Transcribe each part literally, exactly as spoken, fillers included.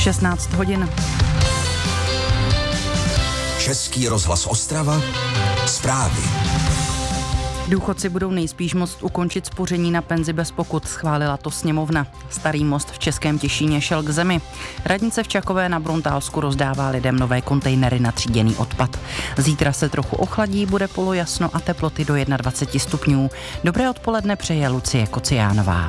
šestnáct hodin. Český rozhlas Ostrava, zprávy. Důchodci budou nejspíš moct ukončit spoření na penzi bez pokut, schválila to sněmovna. Starý most v Českém Těšíně šel k zemi. Radnice v Čakové na Bruntálsku rozdává lidem nové kontejnery na tříděný odpad. Zítra se trochu ochladí, bude polojasno a teploty do dvacet jedna stupňů. Dobré odpoledne přeje Lucie Kociánová.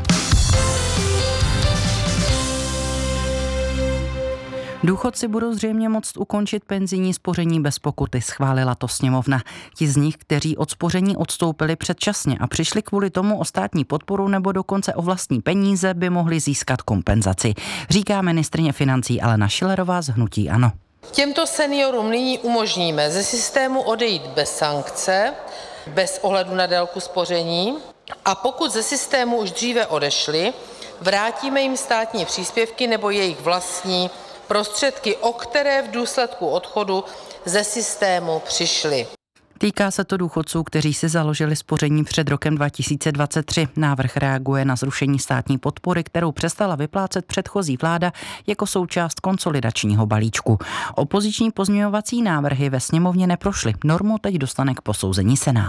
Důchodci budou zřejmě moct ukončit penzijní spoření bez pokuty, schválila to sněmovna. Ti z nich, kteří od spoření odstoupili předčasně a přišli kvůli tomu o státní podporu nebo dokonce o vlastní peníze, by mohli získat kompenzaci, říká ministryně financí Alena Schillerová z hnutí ANO. Těmto seniorům nyní umožníme ze systému odejít bez sankce, bez ohledu na délku spoření, a pokud ze systému už dříve odešli, vrátíme jim státní příspěvky nebo jejich vlastní prostředky, o které v důsledku odchodu ze systému přišli. Týká se to důchodců, kteří si založili spoření před rokem dva tisíce dvacet tři. Návrh reaguje na zrušení státní podpory, kterou přestala vyplácet předchozí vláda jako součást konsolidačního balíčku. Opoziční pozměňovací návrhy ve sněmovně neprošly. Normu teď dostane k posouzení Senát.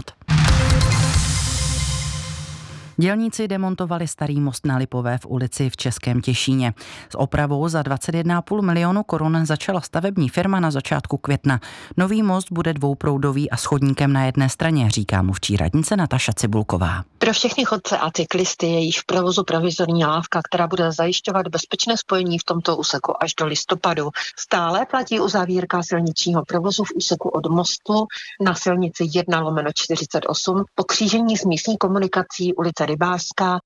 Dělníci demontovali starý most na Lipové v ulici v Českém Těšíně. S opravou za dvacet jedna celá pět milionu korun začala stavební firma na začátku května. Nový most bude dvouproudový a s chodníkem na jedné straně, říká mluvčí radnice Nataša Cibulková. Pro všechny chodce a cyklisty je již v provozu provizorní lávka, která bude zajišťovat bezpečné spojení v tomto úseku až do listopadu. Stále platí uzavírka silničního provozu v úseku od mostu na silnici jedna lomeno čtyřicet osm po křížení s místní komunikací ulice Rybářská.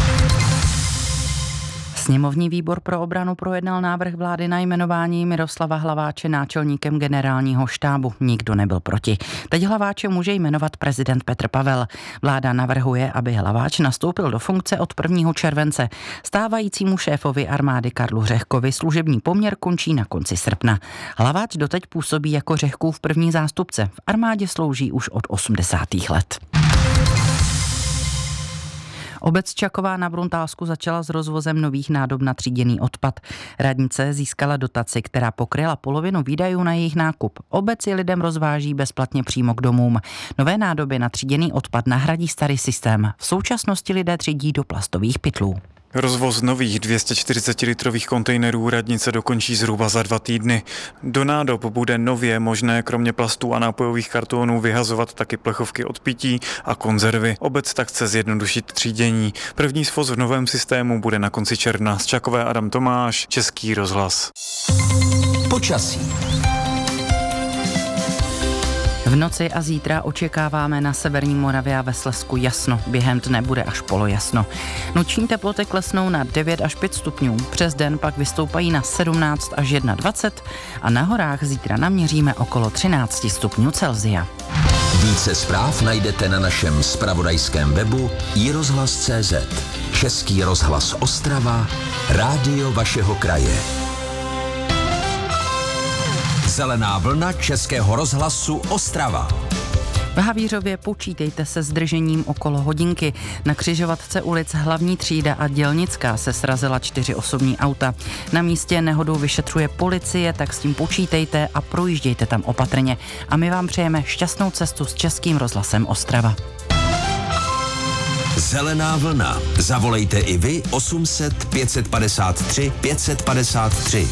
Sněmovní výbor pro obranu projednal návrh vlády na jmenování Miroslava Hlaváče náčelníkem generálního štábu. Nikdo nebyl proti. Teď Hlaváče může jmenovat prezident Petr Pavel. Vláda navrhuje, aby Hlaváč nastoupil do funkce od prvního července. Stávajícímu šéfovi armády Karlu Řehkovi služební poměr končí na konci srpna. Hlaváč doteď působí jako Řehkův první zástupce. V armádě slouží už od osmdesátých let. Obec Čaková na Bruntálsku začala s rozvozem nových nádob na tříděný odpad. Radnice získala dotaci, která pokryla polovinu výdajů na jejich nákup. Obec je lidem rozváží bezplatně přímo k domům. Nové nádoby na tříděný odpad nahradí starý systém. V současnosti lidé třídí do plastových pytlů. Rozvoz nových dvě stě čtyřicet litrových kontejnerů radnice dokončí zhruba za dva týdny. Do nádob bude nově možné kromě plastů a nápojových kartonů vyhazovat taky plechovky od pití a konzervy. Obec tak chce zjednodušit třídění. První svoz v novém systému bude na konci června. Z Čakové Adam Tomáš, Český rozhlas. Počasí. V noci a zítra očekáváme na severní Moravě a ve Slezsku jasno. Během dne bude až polojasno. Noční teploty klesnou na devět až pět stupňů. Přes den pak vystoupají na sedmnáct až dvacet jedna a na horách zítra naměříme okolo třináct stupňů Celsia. Více zpráv najdete na našem zpravodajském webu i rozhlas tečka cé zet. Český rozhlas Ostrava, rádio vašeho kraje. Zelená vlna Českého rozhlasu Ostrava. V Havířově počítejte se zdržením okolo hodinky. Na křižovatce ulic Hlavní třída a Dělnická se srazila čtyři osobní auta. Na místě nehodu vyšetřuje policie, tak s tím počítejte a projíždějte tam opatrně. A my vám přejeme šťastnou cestu s Českým rozhlasem Ostrava. Zelená vlna. Zavolejte i vy osm set pět padesát tři pět padesát tři.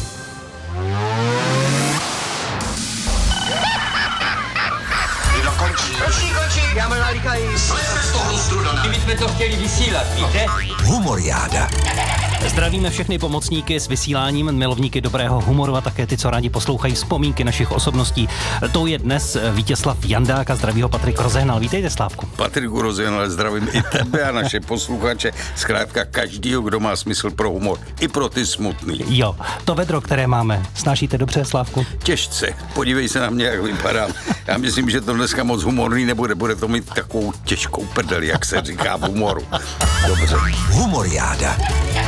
Končí, končí, já mám nalíkají. Jsme z toho strudaná. My jsme to chtěli vysílat, víte? Humoriáda. Zdravíme všechny pomocníky s vysíláním, milovníky dobrého humoru a také ty, co rádi poslouchají vzpomínky našich osobností. To je dnes Vítězslav Jandák a zdraví ho Patrik Rozehnal. Vítejte, Slávku. Patriku Rozehnal, zdravím i tebe a naše posluchače. Zkrátka každýho, kdo má smysl pro humor. I pro ty smutný. Jo, to vedro, které máme, snášíte dobře, Slávku? Těžce. Podívej se na mě, jak vypadám. Já myslím, že to dneska moc humorný nebude. Bude to mít takovou těžkou prdel, jak se říká v humoru. Dobře. Humoriáda.